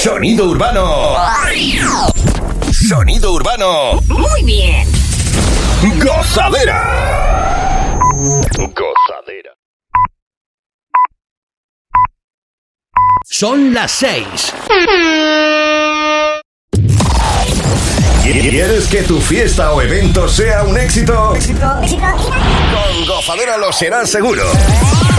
Sonido urbano. Sonido urbano. Muy bien. Gozadera. Gozadera. Son las 6. ¿Quieres que tu fiesta o evento sea un éxito? Con Gozadera lo será seguro.